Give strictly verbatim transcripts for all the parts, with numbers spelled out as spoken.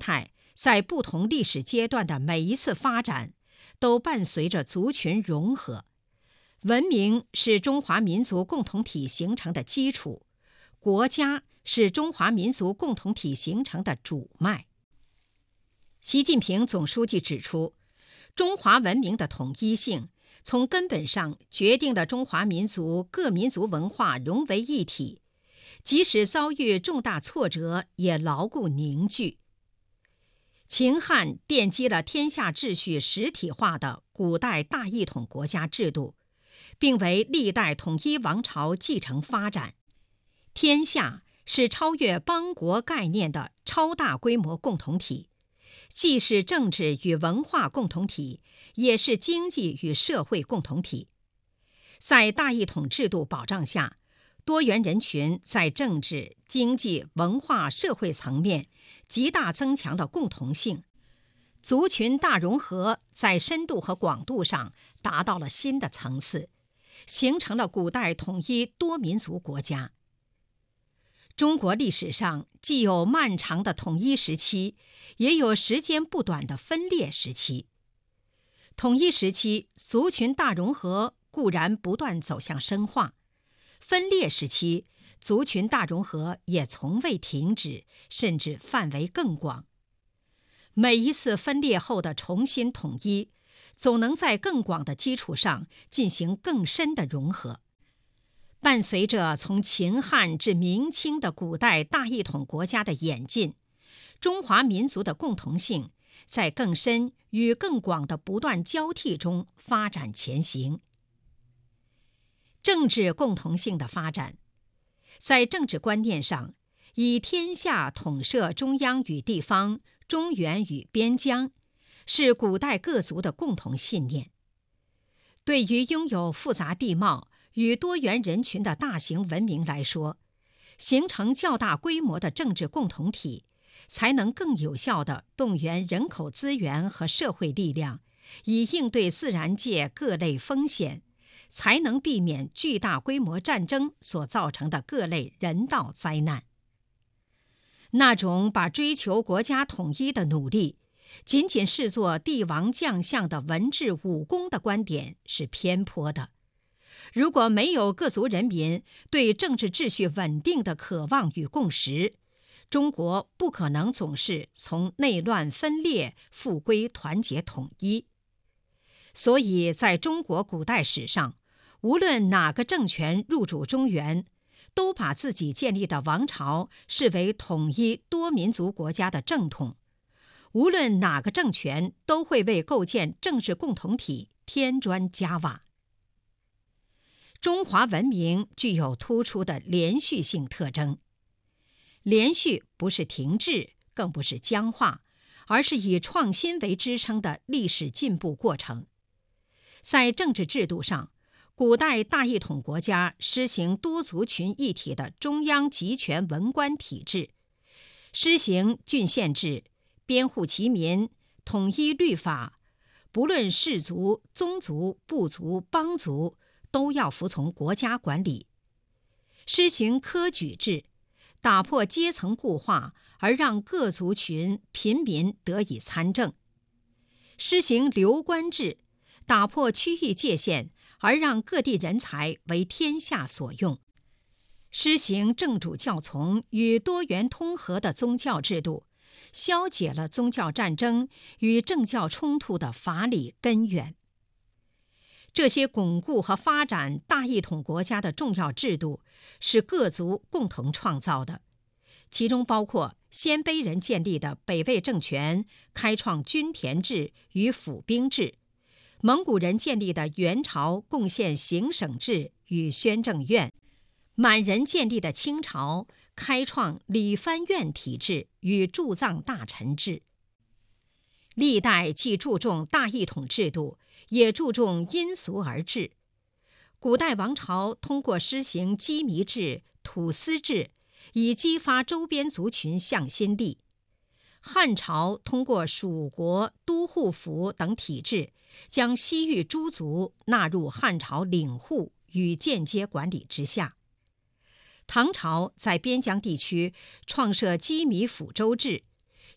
态在不同历史阶段的每一次发展，都伴随着族群融合。文明是中华民族共同体形成的基础，国家是中华民族共同体形成的主脉。习近平总书记指出，中华文明的统一性从根本上决定了中华民族各民族文化融为一体，即使遭遇重大挫折也牢固凝聚。秦汉奠基了天下秩序实体化的古代大一统国家制度，并为历代统一王朝继承发展。天下是超越邦国概念的超大规模共同体，既是政治与文化共同体，也是经济与社会共同体。在大一统制度保障下，多元人群在政治、经济、文化、社会层面极大增强了共同性，族群大融合在深度和广度上达到了新的层次，形成了古代统一多民族国家。中国历史上既有漫长的统一时期，也有时间不短的分裂时期。统一时期，族群大融合固然不断走向深化，分裂时期，族群大融合也从未停止，甚至范围更广。每一次分裂后的重新统一，总能在更广的基础上进行更深的融合。伴随着从秦汉至明清的古代大一统国家的演进，中华民族的共同性在更深与更广的不断交替中发展前行。政治共同性的发展，在政治观念上，以天下统摄中央与地方、中原与边疆，是古代各族的共同信念。对于拥有复杂地貌与多元人群的大型文明来说，形成较大规模的政治共同体，才能更有效地动员人口资源和社会力量，以应对自然界各类风险，才能避免巨大规模战争所造成的各类人道灾难。那种把追求国家统一的努力仅仅视作帝王将相的文治武功的观点是偏颇的。如果没有各族人民对政治秩序稳定的渴望与共识，中国不可能总是从内乱分裂复归团结统一。所以在中国古代史上，无论哪个政权入主中原，都把自己建立的王朝视为统一多民族国家的正统，无论哪个政权都会为构建政治共同体添砖加瓦。中华文明具有突出的连续性特征，连续不是停滞，更不是僵化，而是以创新为支撑的历史进步过程。在政治制度上，古代大一统国家施行多族群一体的中央集权文官体制，施行郡县制，编户齐民，统一律法，不论氏族、宗族、部族、邦族，都要服从国家管理。施行科举制，打破阶层固化，而让各族群平民得以参政。施行流官制，打破区域界限，而让各地人才为天下所用。施行正主教从与多元通和的宗教制度，消解了宗教战争与政教冲突的法理根源。这些巩固和发展大一统国家的重要制度是各族共同创造的，其中包括鲜卑人建立的北魏政权，开创均田制与府兵制；蒙古人建立的元朝贡献行省制与宣政院；满人建立的清朝开创理藩院体制与驻藏大臣制。历代既注重大一统制度，也注重因俗而治。古代王朝通过施行羁縻制、土司制，以激发周边族群向心力。汉朝通过属国、都护府等体制，将西域诸族纳入汉朝领户与间接管理之下。唐朝在边疆地区创设羁縻府州制，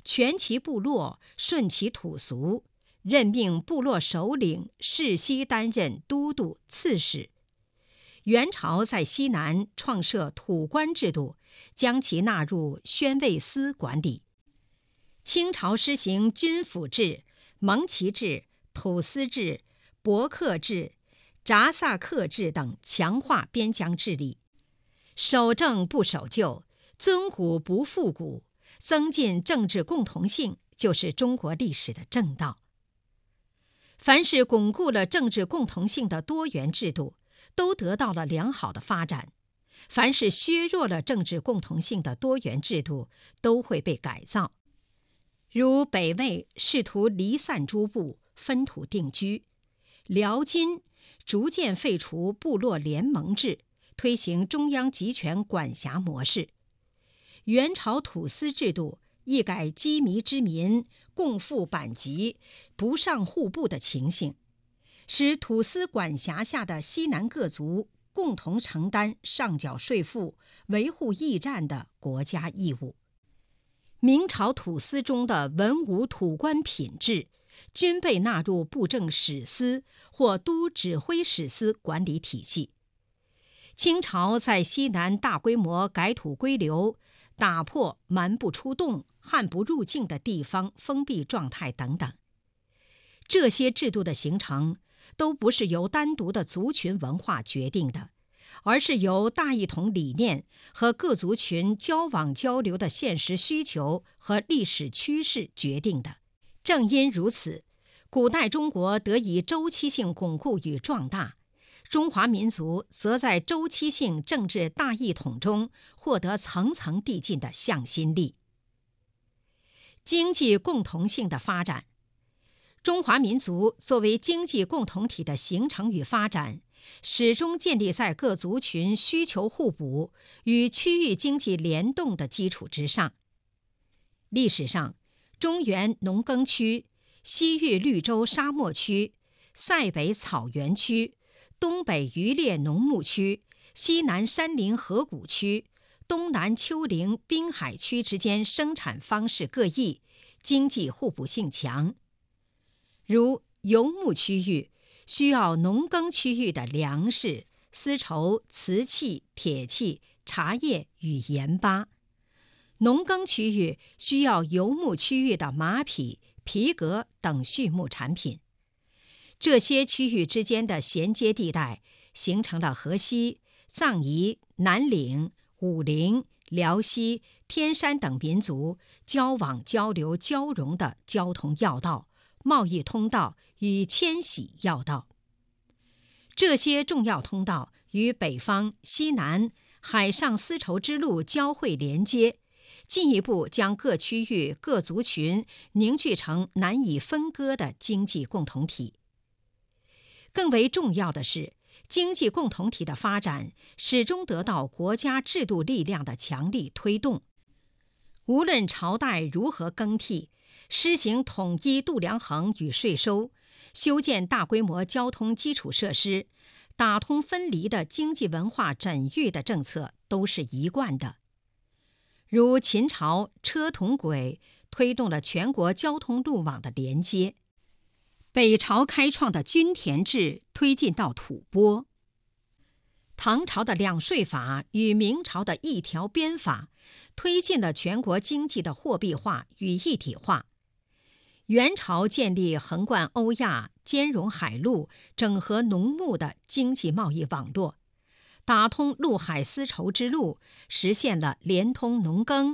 全其部落，顺其土俗，任命部落首领世袭担任都督、刺史。元朝在西南创设土官制度，将其纳入宣慰司管理。清朝施行军府制、蒙旗制、土司制、伯克制、札萨克制等强化边疆治理，守正不守旧，尊古不复古，增进政治共同性，就是中国历史的正道。凡是巩固了政治共同性的多元制度，都得到了良好的发展；凡是削弱了政治共同性的多元制度，都会被改造。如北魏试图离散诸部，分土定居；辽金逐渐废除部落联盟制，推行中央集权管辖模式；元朝土司制度一改羁縻之民共赴版籍、不上户部的情形，使土司管辖下的西南各族共同承担上缴税赋、维护驿站的国家义务。明朝土司中的文武土官品制，均被纳入布政使司或都指挥使司管理体系。清朝在西南大规模改土归流，打破蛮不出动、汉不入境的地方封闭状态等等。这些制度的形成，都不是由单独的族群文化决定的，而是由大一统理念和各族群交往交流的现实需求和历史趋势决定的。正因如此，古代中国得以周期性巩固与壮大，中华民族则在周期性政治大一统中获得层层递进的向心力。经济共同性的发展，中华民族作为经济共同体的形成与发展，始终建立在各族群需求互补与区域经济联动的基础之上。历史上，中原农耕区、西域绿洲沙漠区、塞北草原区、东北渔猎农牧区、西南山林河谷区、东南丘陵滨海区之间生产方式各异，经济互补性强。如游牧区域需要农耕区域的粮食、丝绸、瓷器、铁器、茶叶与盐巴；农耕区域需要游牧区域的马匹、皮革等畜牧产品。这些区域之间的衔接地带，形成了河西、藏彝、南岭、武陵、辽西、天山等民族交往交流交融的交通要道、贸易通道与迁徙要道。这些重要通道与北方、西南、海上丝绸之路交汇连接，进一步将各区域各族群凝聚成难以分割的经济共同体。更为重要的是，经济共同体的发展始终得到国家制度力量的强力推动。无论朝代如何更替，施行统一度量衡与税收，修建大规模交通基础设施，打通分离的经济文化缜密的政策都是一贯的。如秦朝车同轨推动了全国交通路网的连接，北朝开创的均田制推进到吐蕃，唐朝的两税法与明朝的一条鞭法推进了全国经济的货币化与一体化。元朝建立横贯欧亚、兼容海陆、整合农牧的经济贸易网络，打通陆海丝绸之路，实现了连通农耕、